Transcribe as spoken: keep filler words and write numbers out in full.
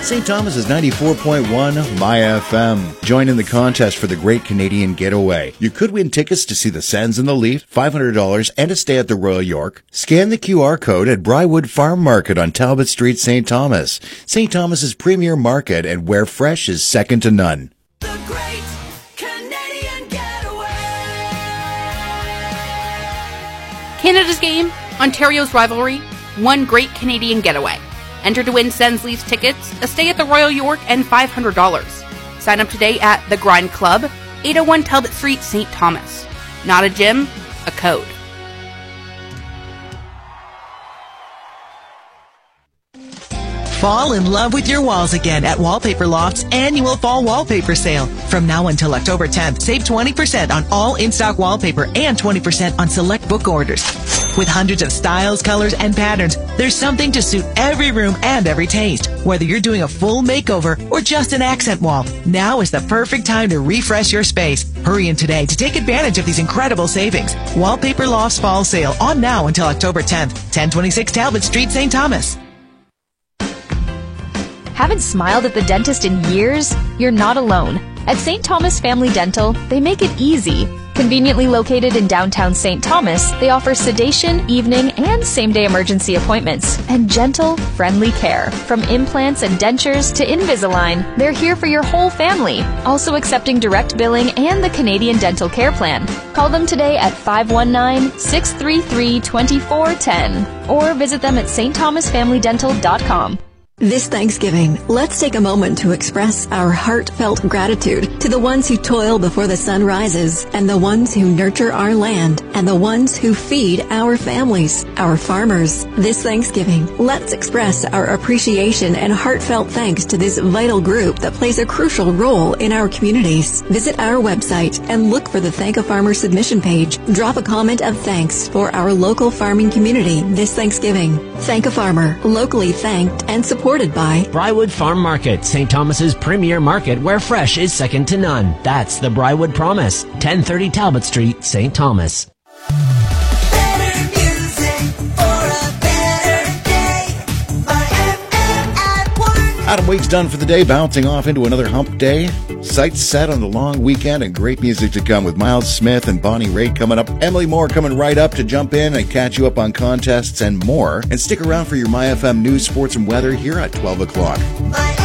Saint Thomas is ninety-four point one My F M. Join in the contest for the Great Canadian Getaway. You could win tickets to see the Sens and the Leafs, five hundred dollars, and a stay at the Royal York. Scan the Q R code at Briarwood Farm Market on Talbot Street, Saint Thomas. Saint Thomas's premier market and where fresh is second to none. The Great Canadian Getaway. Canada's game, Ontario's rivalry, one Great Canadian Getaway. Enter to win Sens Leafs tickets, a stay at the Royal York, and five hundred dollars. Sign up today at The Grind Club, eight oh one Talbot Street, Saint Thomas. Not a gym, a code. Fall in love with your walls again at Wallpaper Loft's annual fall wallpaper sale. From now until October tenth, save twenty percent on all in-stock wallpaper and twenty percent on select book orders. With hundreds of styles, colors, and patterns, there's something to suit every room and every taste. Whether you're doing a full makeover or just an accent wall, now is the perfect time to refresh your space. Hurry in today to take advantage of these incredible savings. Wallpaper Loft's fall sale on now until October tenth, ten twenty-six Talbot Street, Saint Thomas. Haven't smiled at the dentist in years? You're not alone. At Saint Thomas Family Dental, they make it easy. Conveniently located in downtown Saint Thomas, they offer sedation, evening, and same-day emergency appointments, and gentle, friendly care. From implants and dentures to Invisalign, they're here for your whole family, also accepting direct billing and the Canadian Dental Care Plan. Call them today at five one nine, six three three, two four one zero or visit them at st thomas family dental dot com. This Thanksgiving, let's take a moment to express our heartfelt gratitude to the ones who toil before the sun rises, and the ones who nurture our land, and the ones who feed our families, our farmers. This Thanksgiving, let's express our appreciation and heartfelt thanks to this vital group that plays a crucial role in our communities. Visit our website and look for the Thank a Farmer submission page. Drop a comment of thanks for our local farming community this Thanksgiving. Thank a Farmer, locally thanked and supported Supported by Briarwood Farm Market, Saint Thomas's premier market where fresh is second to none. That's the Briarwood Promise, ten thirty Talbot Street, Saint Thomas. Better music for a better day. My F M at one. Adam Waite's done for the day, bouncing off into another hump day. Sights set on the long weekend and great music to come with Miles Smith and Bonnie Raitt coming up. Emily Moore coming right up to jump in and catch you up on contests and more. And stick around for your My F M news, sports, and weather here at twelve o'clock. My